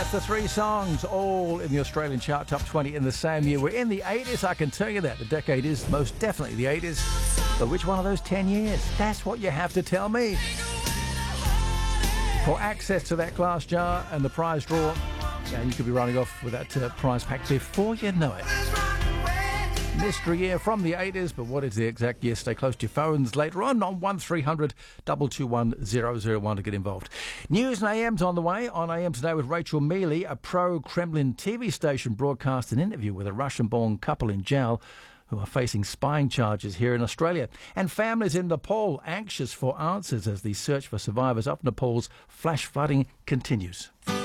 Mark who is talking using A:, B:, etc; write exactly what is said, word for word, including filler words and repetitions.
A: Yes, the three songs, all in the Australian chart top twenty in the same year. We're in the eighties, I can tell you that. The decade is most definitely the eighties. But which one of those ten years? That's what you have to tell me. For access to that glass jar and the prize draw, yeah, you could be running off with that uh, prize pack before you know it. Mystery year from the eighties, but what is the exact year? Stay close to your phones later on on one three hundred two two one zero zero one to get involved. News and A M's on the way. On A M today with Rachel Mealy, a pro-Kremlin T V station broadcast an interview with a Russian-born couple in jail who are facing spying charges here in Australia. And families in Nepal anxious for answers as the search for survivors of Nepal's flash flooding continues.